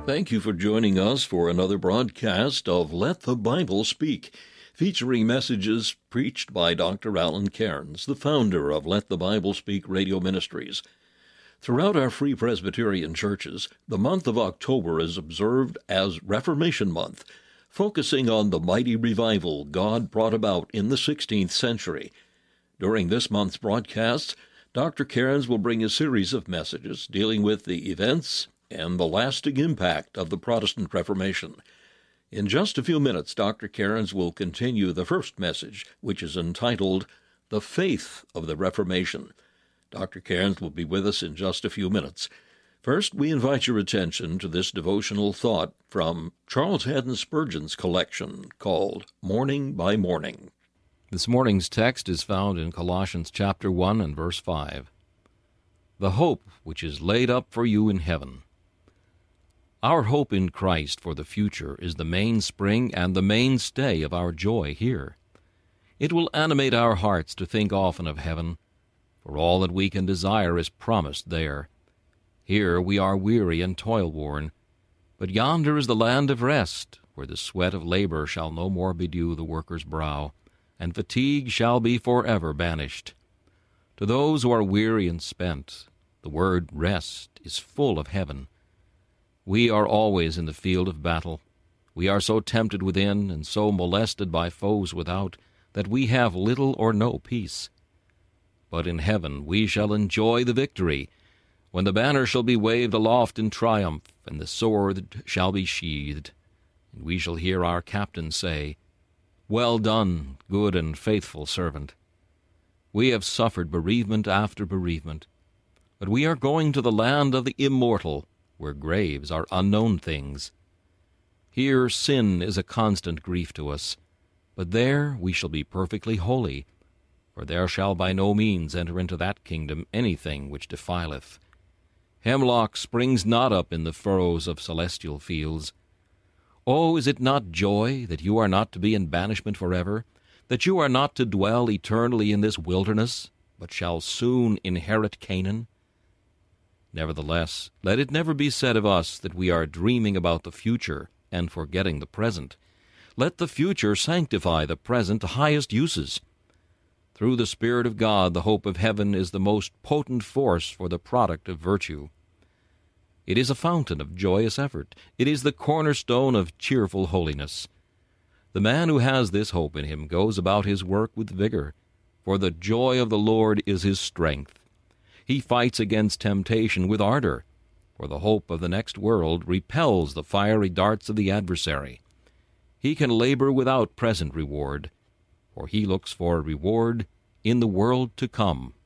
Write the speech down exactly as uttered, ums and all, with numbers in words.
Thank you for joining us for another broadcast of Let the Bible Speak, featuring messages preached by Doctor Alan Cairns, the founder of Let the Bible Speak Radio Ministries. Throughout our Free Presbyterian churches, the month of October is observed as Reformation Month, focusing on the mighty revival God brought about in the sixteenth century. During this month's broadcasts, Doctor Cairns will bring a series of messages dealing with the events and the lasting impact of the Protestant Reformation. In just a few minutes, Doctor Cairns will continue the first message, which is entitled, The Faith of the Reformation. Doctor Cairns will be with us in just a few minutes. First, we invite your attention to this devotional thought from Charles Haddon Spurgeon's collection called Morning by Morning. This morning's text is found in Colossians chapter one and verse five. The hope which is laid up for you in heaven. Our hope in Christ for the future is the mainspring and the mainstay of our joy here. It will animate our hearts to think often of heaven, for all that we can desire is promised there. Here we are weary and toil-worn, but yonder is the land of rest, where the sweat of labor shall no more bedew the worker's brow, and fatigue shall be forever banished. To those who are weary and spent, the word rest is full of heaven. We are always in the field of battle. We are so tempted within and so molested by foes without that we have little or no peace. But in heaven we shall enjoy the victory, when the banner shall be waved aloft in triumph, and the sword shall be sheathed, and we shall hear our captain say, Well done, good and faithful servant. We have suffered bereavement after bereavement, but we are going to the land of the immortal, where graves are unknown things. Here sin is a constant grief to us, but there we shall be perfectly holy, for there shall by no means enter into that kingdom anything which defileth. Hemlock springs not up in the furrows of celestial fields. Oh, is it not joy that you are not to be in banishment forever, that you are not to dwell eternally in this wilderness, but shall soon inherit Canaan? Nevertheless, let it never be said of us that we are dreaming about the future and forgetting the present. Let the future sanctify the present to highest uses. Through the Spirit of God, the hope of heaven is the most potent force for the product of virtue. It is a fountain of joyous effort. It is the cornerstone of cheerful holiness. The man who has this hope in him goes about his work with vigor, for the joy of the Lord is his strength. He fights against temptation with ardor, for the hope of the next world repels the fiery darts of the adversary. He can labor without present reward, for he looks for a reward in the world to come.